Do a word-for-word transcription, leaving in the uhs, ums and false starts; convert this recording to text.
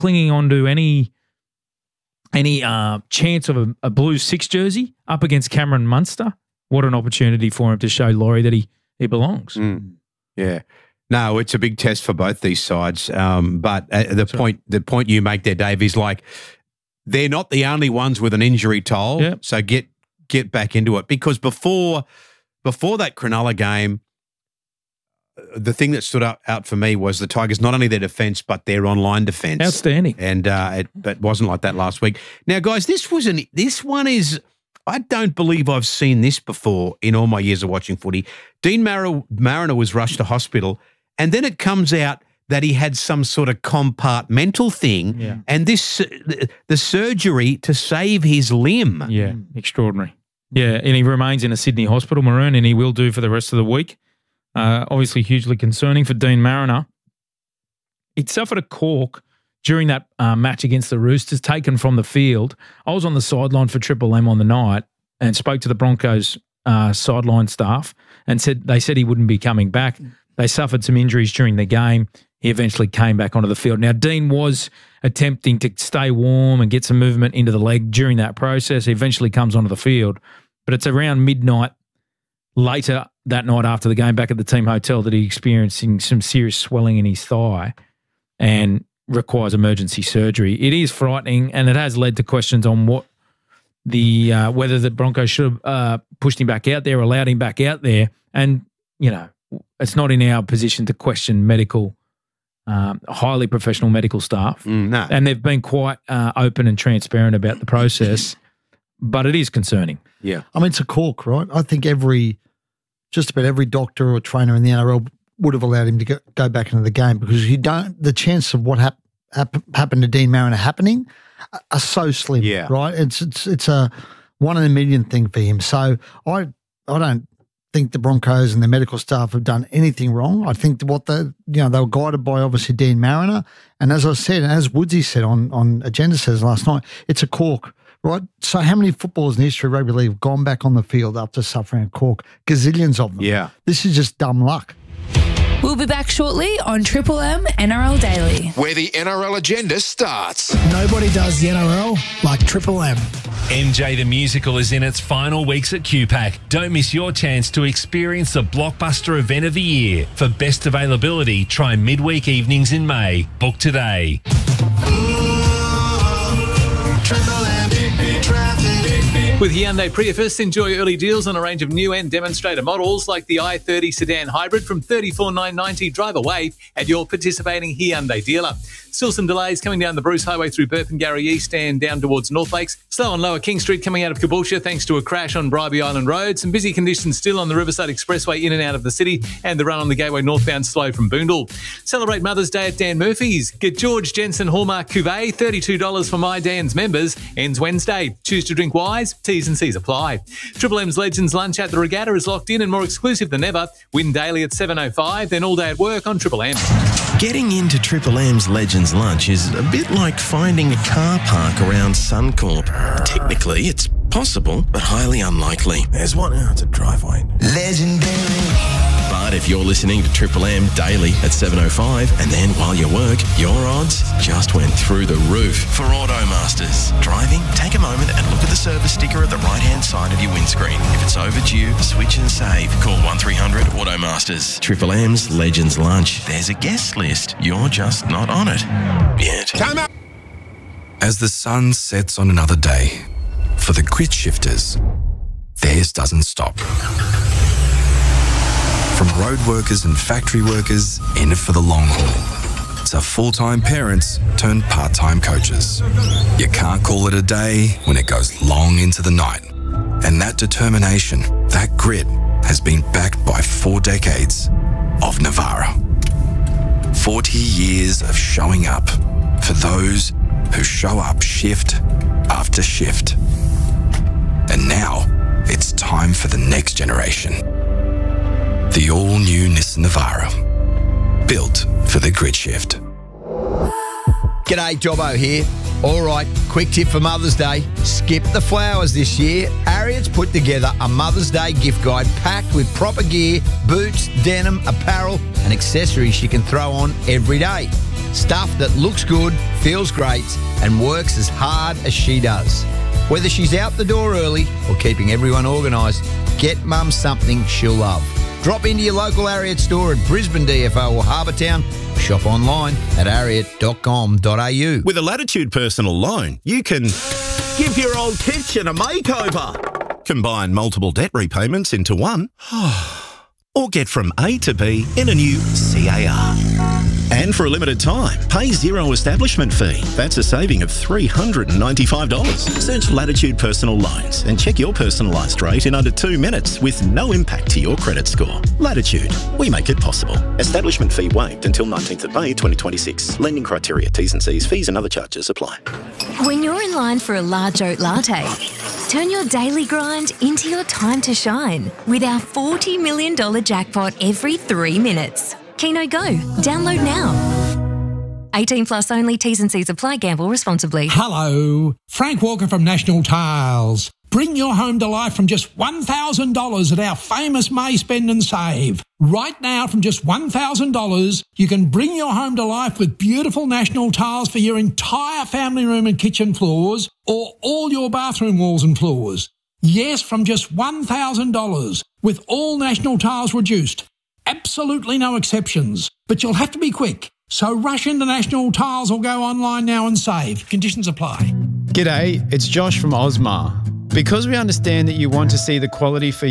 clinging on to any any uh, chance of a, a Blues six jersey up against Cameron Munster. What an opportunity for him to show Laurie that he, he belongs. Mm. Yeah. No, it's a big test for both these sides. Um, but uh, the That's point the point you make there, Dave, is like they're not the only ones with an injury toll. Yep. So get get back into it. Because before before that Cronulla game, the thing that stood out, out for me was the Tigers, not only their defence, but their online defence. Outstanding. And uh, it, it wasn't like that last week. Now, guys, this was an this one is I don't believe I've seen this before in all my years of watching footy. Dean Mar- Mariner was rushed to hospital, and then it comes out that he had some sort of compartmental thing, Yeah. and this the, the surgery to save his limb. Yeah, extraordinary. Yeah, and he remains in a Sydney hospital, Maroon, and he will do for the rest of the week. Uh, obviously hugely concerning for Dean Mariner. He'd suffered a cork during that uh, match against the Roosters, taken from the field. I was on the sideline for Triple M on the night and spoke to the Broncos uh, sideline staff and said they said he wouldn't be coming back. They suffered some injuries during the game. He eventually came back onto the field. Now, Dean was attempting to stay warm and get some movement into the leg during that process. He eventually comes onto the field, but it's around midnight later that night after the game back at the team hotel that he's experiencing some serious swelling in his thigh and requires emergency surgery. It is frightening, and it has led to questions on what the uh, whether the Broncos should have uh, pushed him back out there, allowed him back out there. And, you know, it's not in our position to question medical, um, highly professional medical staff. Mm, no. And they've been quite uh, open and transparent about the process, but it is concerning. Yeah. I mean, it's a cork, right? I think every, just about every doctor or trainer in the N R L would have allowed him to go, go back into the game because you don't, the chance of what hap, hap, happened to Dean Mariner happening are, are so slim, Yeah. right? It's it's it's a one in a million thing for him. So I I don't think the Broncos and the medical staff have done anything wrong. I think what the you know they were guided by obviously Dean Mariner, and as I said, and as Woodsy said on on Agenda Says last night, it's a cork. Right, so how many footballers in history of rugby league have gone back on the field after suffering a cork? Gazillions of them. Yeah. This is just dumb luck. We'll be back shortly on Triple M N R L Daily, where the N R L agenda starts. Nobody does the N R L like Triple M. M J the Musical is in its final weeks at Q PAC. Don't miss your chance to experience the blockbuster event of the year. For best availability, try midweek evenings in May. Book today. With Hyundai Prius, enjoy early deals on a range of new and demonstrator models like the i thirty sedan hybrid from thirty-four thousand nine hundred ninety dollars drive away at your participating Hyundai dealer. Still some delays coming down the Bruce Highway through Burpengary East and down towards North Lakes. Slow on Lower King Street coming out of Caboolture thanks to a crash on Bribie Island Road. Some busy conditions still on the Riverside Expressway in and out of the city, and the run on the Gateway northbound slow from Boondall. Celebrate Mother's Day at Dan Murphy's. Get George Jensen Hallmark Cuvée, thirty-two dollars for My Dan's members. Ends Wednesday. Choose to drink wise. T's and C's apply. Triple M's Legends Lunch at the Regatta is locked in and more exclusive than ever. Win daily at seven oh five, then all day at work on Triple M. Getting into Triple M's Legends Lunch is a bit like finding a car park around Suncorp. Technically, it's possible, but highly unlikely. There's one out to driveway. Legendary. But if you're listening to Triple M daily at seven oh five, and then while you work, your odds just went through the roof. For Automasters, driving, take a moment and look at the service sticker at the right-hand side of your windscreen. If it's overdue, switch and save. Call one three hundred Automasters. Triple M's Legends Lunch. There's a guest list. You're just not on it yet. Time out. As the sun sets on another day, for the grit shifters, theirs doesn't stop. From road workers and factory workers, in it for the long haul, to full-time parents turned part-time coaches. You can't call it a day when it goes long into the night. And that determination, that grit, has been backed by four decades of Navara. forty years of showing up for those who show up shift after shift. And now, it's time for the next generation. The all-new Nissan Navara, built for the grid shift. G'day, Jobbo here. All right, quick tip for Mother's Day. Skip the flowers this year. Harriet's put together a Mother's Day gift guide packed with proper gear, boots, denim, apparel and accessories she can throw on every day. Stuff that looks good, feels great, and works as hard as she does. Whether she's out the door early or keeping everyone organised, get Mum something she'll love. Drop into your local Ariat store at Brisbane D F O or Harbour Town. Shop online at ariat dot com dot a u. With a Latitude personal loan, you can give your old kitchen a makeover, combine multiple debt repayments into one, or get from A to B in a new C A R. And for a limited time, pay zero establishment fee. That's a saving of three hundred ninety-five dollars. Search Latitude Personal Loans and check your personalised rate in under two minutes with no impact to your credit score. Latitude, we make it possible. Establishment fee waived until nineteenth of May twenty twenty-six. Lending criteria, T's and C's, fees and other charges apply. When you're in line for a large oat latte, turn your daily grind into your time to shine with our forty million dollars jackpot every three minutes. Keno Go. Download now. eighteen plus only. T's and C's apply. Gamble responsibly. Hello. Frank Walker from National Tiles. Bring your home to life from just one thousand dollars at our famous May Spend and Save. Right now, from just one thousand dollars, you can bring your home to life with beautiful National Tiles for your entire family room and kitchen floors, or all your bathroom walls and floors. Yes, from just one thousand dollars, with all National Tiles reduced. Absolutely no exceptions, but you'll have to be quick. So rush into National Tiles or go online now and save. Conditions apply. G'day, it's Josh from Osmar. Because we understand that you want to see the quality for